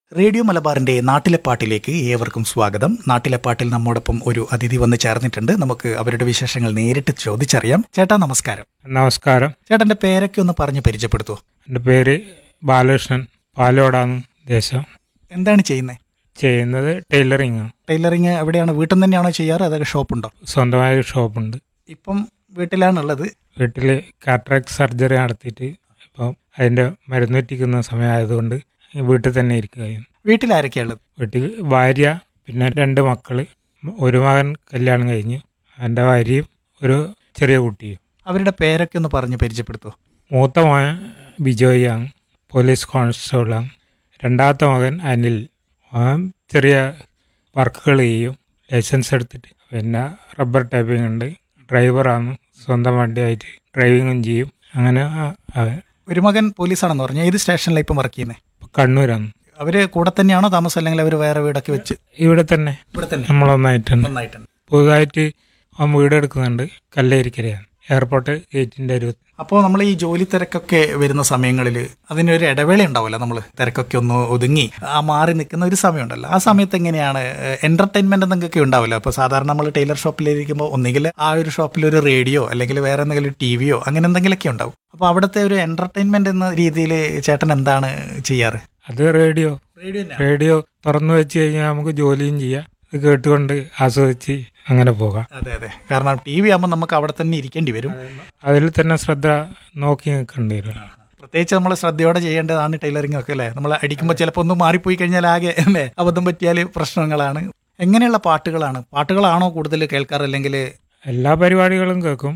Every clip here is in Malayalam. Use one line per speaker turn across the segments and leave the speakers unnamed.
റേഡിയോ മലബാറിന്റെ നാട്ടിലെ പാട്ടിലേക്ക് ഏവർക്കും സ്വാഗതം. നാട്ടിലെ പാട്ടിൽ നമ്മോടൊപ്പം ഒരു അതിഥി വന്ന് ചേർന്നിട്ടുണ്ട്. നമുക്ക് അവരുടെ വിശേഷങ്ങൾ നേരിട്ട് ചോദിച്ചറിയാം. ചേട്ടാ നമസ്കാരം.
നമസ്കാരം.
ചേട്ടന്റെ പേരൊക്കെ ഒന്ന് പറഞ്ഞ് പരിചയപ്പെടുത്തുവോ?
എൻ്റെ പേര് ബാലകൃഷ്ണൻ. പാലോടാണ് ദേശം.
എന്താണ്
ചെയ്യുന്നത് ടൈലറിംഗ് ആണ്.
ടൈലറിങ് എവിടെയാണ്? വീട്ടിൽ നിന്ന് തന്നെയാണോ ചെയ്യാറ്, അതൊക്കെ ഷോപ്പുണ്ടോ?
സ്വന്തമായ ഷോപ്പുണ്ട്.
ഇപ്പം വീട്ടിലാണുള്ളത്.
വീട്ടിൽ കാറ്ററാക്ട് സർജറി നടത്തിയിട്ട് ഇപ്പം അതിൻ്റെ മരുന്ന് എത്തിക്കുന്ന സമയമായതുകൊണ്ട് വീട്ടിൽ തന്നെ ഇരിക്കുകയും.
വീട്ടിലാരൊക്കെയുള്ളത്?
വീട്ടിൽ ഭാര്യ, പിന്നെ 2 മക്കൾ. ഒരു മകൻ കല്യാണം കഴിഞ്ഞ്, എൻ്റെ ഭാര്യയും ഒരു ചെറിയ കുട്ടിയും.
അവരുടെ പേരൊക്കെ ഒന്ന് പറഞ്ഞ് പരിചയപ്പെടുത്തുവോ?
മൂത്ത മകൻ ബിജോയാണ്, പോലീസ് കോൺസ്റ്റബിളാണ്. രണ്ടാമത്തെ മകൻ അനിൽ, അവൻ ചെറിയ വർക്കുകൾ ചെയ്യും, ലൈസൻസ് എടുത്തിട്ട്. പിന്നെ റബ്ബർ ടാപ്പിംഗ് ഉണ്ട്, ഡ്രൈവറാണ്, സ്വന്തം വണ്ടിയായിട്ട് ഡ്രൈവിങ്ങും ചെയ്യും. അങ്ങനെ
ഒരു മകൻ പോലീസാണെന്ന് പറഞ്ഞു. ഏത് സ്റ്റേഷനിലാണ് ഇപ്പം വർക്ക് ചെയ്യുന്നത്?
കണ്ണൂരാണ്.
അവര് കൂടെ തന്നെയാണോ താമസം, അല്ലെങ്കിൽ അവർ വേറെ വീടൊക്കെ വെച്ച്?
ഇവിടെ തന്നെ നമ്മളൊന്നായിട്ടുണ്ട്. പുതുതായിട്ട് അവൻ വീടെടുക്കുന്നുണ്ട്. കല്ലേരിക്കരയാണ്, എയർപോർട്ട് ഗേറ്റിൻ്റെ അരുവത്ത്.
അപ്പോൾ നമ്മൾ ഈ ജോലി തിരക്കൊക്കെ വരുന്ന സമയങ്ങളിൽ അതിനൊരു ഇടവേള ഉണ്ടാവുമല്ലോ, നമ്മൾ തിരക്കൊക്കെ ഒന്ന് ഒതുങ്ങി മാറി നിൽക്കുന്ന ഒരു സമയമുണ്ടല്ലോ. ആ സമയത്ത് എങ്ങനെയാണ് എന്റർടൈൻമെന്റ് എന്തൊക്കെ ഉണ്ടാവില്ല? അപ്പോൾ സാധാരണ നമ്മൾ ടൈലർ ഷോപ്പിലിരിക്കുമ്പോൾ ഒന്നുകിൽ ആ ഒരു ഷോപ്പിൽ ഒരു റേഡിയോ അല്ലെങ്കിൽ വേറെ എന്തെങ്കിലും ടിവിയോ അങ്ങനെ എന്തെങ്കിലുമൊക്കെ ഉണ്ടാവും. അപ്പോൾ അവിടുത്തെ ഒരു എന്റർടൈൻമെന്റ് എന്ന രീതിയിൽ ചേട്ടൻ എന്താണ് ചെയ്യാറ്?
അത് റേഡിയോ തുറന്നു വെച്ച് കഴിഞ്ഞാൽ നമുക്ക് ജോലിയും ചെയ്യാം, ഇത് കേട്ടുകൊണ്ട് ആസ്വദിച്ച് അങ്ങനെ പോകാം.
അതെ, കാരണം ടി വി ആകുമ്പോൾ നമുക്ക് അവിടെ തന്നെ ഇരിക്കേണ്ടി വരും.
അതിൽ തന്നെ ശ്രദ്ധ നോക്കി നിൽക്കേണ്ടി വരും.
പ്രത്യേകിച്ച് നമ്മൾ ശ്രദ്ധയോടെ ചെയ്യേണ്ടതാണ് ടൈലറിംഗ് ഒക്കെ, അല്ലേ? നമ്മൾ അടിക്കുമ്പോൾ ചിലപ്പോൾ ഒന്ന് മാറിപ്പോയി കഴിഞ്ഞാൽ ആകെ അല്ലേ അബദ്ധം പറ്റിയാൽ പ്രശ്നങ്ങളാണ്. എങ്ങനെയുള്ള പാട്ടുകളാണോ കൂടുതൽ കേൾക്കാറ്, അല്ലെങ്കിൽ
എല്ലാ പരിപാടികളും കേൾക്കും?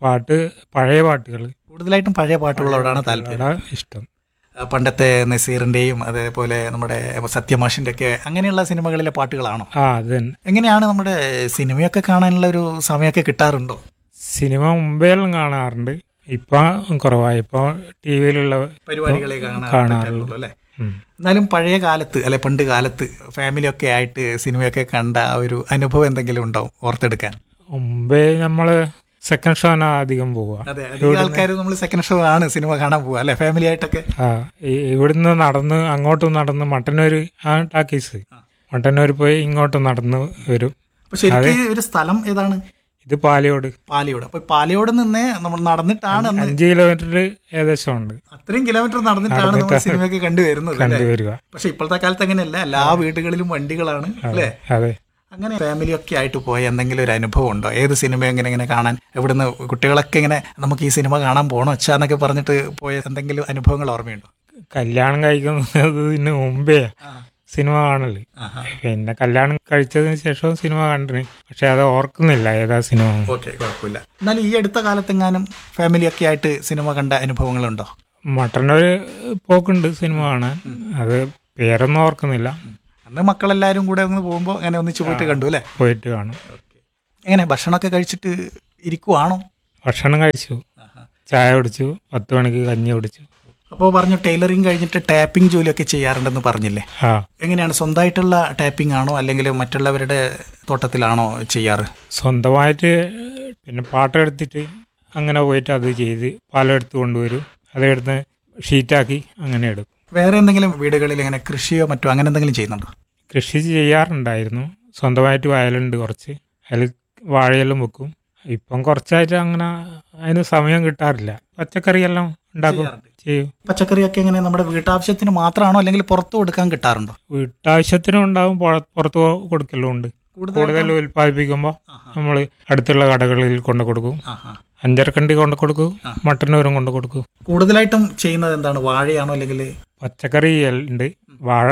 പഴയ പാട്ടുകൾ,
കൂടുതലായിട്ടും പഴയ പാട്ടുകളോടാണ് താല്പര്യം,
ഇഷ്ടം.
പണ്ടത്തെ നസീറിന്റെയും അതേപോലെ നമ്മുടെ സത്യമാഷിന്റെ ഒക്കെ അങ്ങനെയുള്ള സിനിമകളിലെ പാട്ടുകളാണോ?
അത് തന്നെ.
എങ്ങനെയാണ് നമ്മുടെ സിനിമയൊക്കെ കാണാനുള്ള ഒരു സമയമൊക്കെ കിട്ടാറുണ്ടോ?
സിനിമ മുമ്പേലും കാണാറുണ്ട്, ഇപ്പൊ കുറവായി. ഇപ്പൊ ടി വിയിലുള്ള
പരിപാടികളെ കാണാറുള്ളൂ അല്ലേ? എന്നാലും പഴയ കാലത്ത് അല്ലെ പണ്ട് കാലത്ത് ഫാമിലി ഒക്കെ ആയിട്ട് സിനിമയൊക്കെ കണ്ട ആ ഒരു അനുഭവം എന്തെങ്കിലും ഉണ്ടാവും ഓർത്തെടുക്കാൻ?
മുമ്പേ നമ്മള് സെക്കൻഡ് ഷോനാ അധികം പോവുക.
അതെ, ആൾക്കാർ നമ്മൾ സെക്കൻഡ് ഷോ ആണ് സിനിമ കാണാൻ പോവുക അല്ലെ, ഫാമിലി ആയിട്ടൊക്കെ.
ഇവിടുന്ന് അങ്ങോട്ടും നടന്ന് മട്ടന്നൂർ ടാക്കീസ്, മട്ടന്നൂർ പോയി ഇങ്ങോട്ടും നടന്ന് വരും.
ശരിക്കും ഒരു സ്ഥലം ഏതാണ്?
ഇത് പാലയോട്.
അപ്പൊ പാലയോട് നിന്നേ നമ്മൾ നടന്നിട്ടാണ്
5 കിലോമീറ്റർ ഏകദേശം ഉണ്ട്.
അത്രയും കിലോമീറ്റർ നടന്നിട്ടാണ് നമ്മൾ സിനിമയൊക്കെ കണ്ടുവരുന്നത്. പക്ഷെ ഇപ്പോഴത്തെ കാലത്ത് അങ്ങനെയല്ല, എല്ലാ വീടുകളിലും വണ്ടികളാണ് അല്ലേ?
അതെ.
അങ്ങനെ ഫാമിലി ഒക്കെ ആയിട്ട് പോയ എന്തെങ്കിലും ഒരു അനുഭവം ഉണ്ടോ? ഏത് സിനിമ ഇങ്ങനെ കാണാൻ ഇവിടുന്ന് കുട്ടികളൊക്കെ ഇങ്ങനെ നമുക്ക് ഈ സിനിമ കാണാൻ പോകണം എന്നൊക്കെ പറഞ്ഞിട്ട് പോയ എന്തെങ്കിലും അനുഭവങ്ങൾ ഓർമ്മയുണ്ടോ?
കല്യാണം കഴിക്കുന്നതിന് മുമ്പേ സിനിമ കാണല്, പിന്നെ കല്യാണം കഴിച്ചതിന് ശേഷവും സിനിമ കണ്ടിന്, പക്ഷെ അത് ഓർക്കുന്നില്ല ഏതാ സിനിമ.
ഓക്കെ, കുഴപ്പമില്ല. എന്നാലും ഈ അടുത്ത കാലത്തെങ്ങാനും ഫാമിലി ഒക്കെ ആയിട്ട് സിനിമ കണ്ട അനുഭവങ്ങളുണ്ടോ?
മട്ടന്നൂർ പോക്കുണ്ട് സിനിമ കാണാൻ, അത് പേരൊന്നും ഓർക്കുന്നില്ല.
അന്ന് മക്കളെല്ലാരും കൂടെ ഒന്ന് പോകുമ്പോൾ അങ്ങനെ ഒന്നിച്ച് പോയിട്ട് കണ്ടു അല്ലേ?
പോയിട്ട് കാണും.
എങ്ങനെ ഭക്ഷണമൊക്കെ കഴിച്ചിട്ട് ഇരിക്കുവാണോ?
ഭക്ഷണം കഴിച്ചു, ചായ കുടിച്ചു, 10 മണിക്ക് കഞ്ഞി കുടിച്ചു.
അപ്പോൾ പറഞ്ഞു ടൈലറിങ് കഴിഞ്ഞിട്ട് ടാപ്പിംഗ് ജോലിയൊക്കെ ചെയ്യാറുണ്ടെന്ന് പറഞ്ഞില്ലേ? എങ്ങനെയാണ്, സ്വന്തമായിട്ടുള്ള ടാപ്പിംഗ് ആണോ അല്ലെങ്കിൽ മറ്റുള്ളവരുടെ തോട്ടത്തിലാണോ ചെയ്യാറ്?
സ്വന്തമായിട്ട്, പിന്നെ പാട്ടെടുത്തിട്ട് അങ്ങനെ പോയിട്ട് അത് ചെയ്ത് പാലെടുത്ത് കൊണ്ടുവരും, അതെടുത്ത് ഷീറ്റാക്കി അങ്ങനെ എടുക്കും.
വേറെ എന്തെങ്കിലും വീടുകളിൽ ഇങ്ങനെ കൃഷിയോ മറ്റോ അങ്ങനെ എന്തെങ്കിലും ചെയ്യുന്നുണ്ടോ?
കൃഷി ചെയ്യാറുണ്ടായിരുന്നു, സ്വന്തമായിട്ട് വയലുണ്ട് കുറച്ച്, അതിൽ വാഴയെല്ലാം വെക്കും. ഇപ്പം കുറച്ചായിട്ട് അങ്ങനെ അതിന് സമയം കിട്ടാറില്ല. പച്ചക്കറിയെല്ലാം ഉണ്ടാക്കും, ചെയ്യും.
പച്ചക്കറിയൊക്കെ എങ്ങനെ നമ്മുടെ വീട്ടാവശ്യത്തിന് മാത്രമാണോ അല്ലെങ്കിൽ പുറത്തു കൊടുക്കാൻ കിട്ടാറുണ്ടോ?
വീട്ടാവശ്യത്തിനും ഉണ്ടാവും, പുറത്ത് കൊടുക്കലും ഉണ്ട്. കൂടുതൽ ഉൽപ്പാദിപ്പിക്കുമ്പോൾ നമ്മൾ അടുത്തുള്ള കടകളിൽ കൊണ്ടു കൊടുക്കും, അഞ്ചരക്കണ്ടി കൊണ്ടു കൊടുക്കും, മട്ടന്നൂരും കൊണ്ടു കൊടുക്കും.
കൂടുതലായിട്ടും ചെയ്യുന്നത് എന്താണ്, വാഴയാണോ അല്ലെങ്കിൽ
പച്ചക്കറി ഉണ്ട്? വാഴ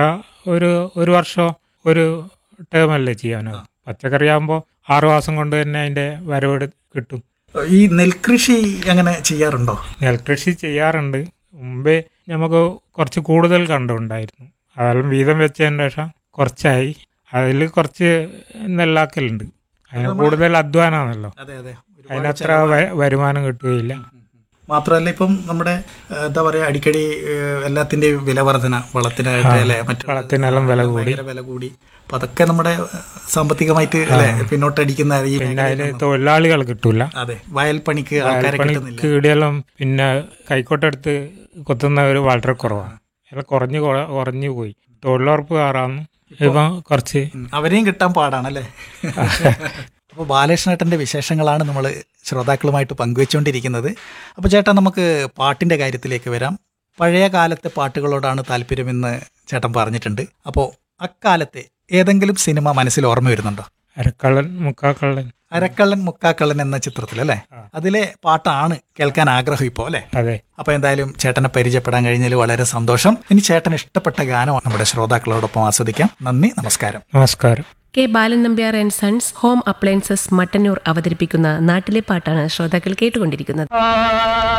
ഒരു വർഷം ഒരു ടേമല്ലേ ചെയ്യാനോ. പച്ചക്കറി ആകുമ്പോൾ 6 മാസം കൊണ്ട് തന്നെ അതിന്റെ വരവ് കിട്ടും.
ഈ നെൽകൃഷി അങ്ങനെ ചെയ്യാറുണ്ടോ?
നെൽകൃഷി ചെയ്യാറുണ്ട്. മുമ്പേ നമുക്ക് കുറച്ച് കൂടുതൽ കണ്ടുണ്ടായിരുന്നു, അതെല്ലാം വീതം വെച്ചതിന് ശേഷം കുറച്ചായി. അതിൽ കുറച്ച് നെല്ലാക്കലുണ്ട്, അതിന് കൂടുതൽ അധ്വാനമാണല്ലോ, അതിനത്ര വരുമാനം കിട്ടുകയില്ല.
മാത്രമല്ല ഇപ്പം നമ്മുടെ എന്താ പറയുക, അടിക്കടി എല്ലാത്തിൻ്റെയും വില വർധന,
വളത്തിനെല്ലാം വില
കൂടി, അപ്പൊ അതൊക്കെ നമ്മുടെ സാമ്പത്തികമായിട്ട് പിന്നോട്ടടിക്കുന്ന.
പിന്നെ തൊഴിലാളികൾ കിട്ടൂല.
അതെ, വയൽപ്പണിക്ക്
ഇവിടെയെല്ലാം പിന്നെ കൈക്കോട്ടെടുത്ത് കൊത്തുന്നവർ വളരെ കുറവാണ്, എല്ലാം കുറഞ്ഞു പോയി. തൊഴിലുറപ്പുകാരാണ്. ഇപ്പം കുറച്ച്
അവരെയും കിട്ടാൻ പാടാണല്ലേ. അപ്പോൾ ബാലകൃഷ്ണേട്ടൻ്റെ വിശേഷങ്ങളാണ് നമ്മൾ ശ്രോതാക്കളുമായിട്ട് പങ്കുവെച്ചുകൊണ്ടിരിക്കുന്നത്. അപ്പോൾ ചേട്ടാ, നമുക്ക് പാട്ടിൻ്റെ കാര്യത്തിലേക്ക് വരാം. പഴയ കാലത്തെ പാട്ടുകളോടാണ് താല്പര്യമെന്ന് ചേട്ടൻ പറഞ്ഞിട്ടുണ്ട്. അപ്പോൾ അക്കാലത്തെ ഏതെങ്കിലും സിനിമ മനസ്സിൽ ഓർമ്മ വരുന്നുണ്ടോ?
അരക്കള്ളൻ മുക്കാക്കള്ളൻ.
അരക്കള്ളൻ മുക്കാക്കള്ളൻ എന്ന ചിത്രത്തിൽ അല്ലേ? അതിലെ പാട്ടാണ് കേൾക്കാൻ ആഗ്രഹം ഇപ്പോൾ അല്ലേ?
അതെ.
അപ്പോൾ എന്തായാലും ചേട്ടനെ പരിചയപ്പെടാൻ കഴിഞ്ഞതിൽ വളരെ സന്തോഷം. ഇനി ചേട്ടന് ഇഷ്ടപ്പെട്ട ഗാനം നമ്മുടെ ശ്രോതാക്കളോടൊപ്പം ആസ്വദിക്കാം. നന്ദി, നമസ്കാരം.
നമസ്കാരം.
K Balan Nambiar and sons home appliances Mattannur അവതരിപ്പിക്കുന്ന നാട്ടിലെ പാട്ടാണ് ശ്രോതാക്കൾ കേട്ടുകൊണ്ടിരിക്കുന്നത്.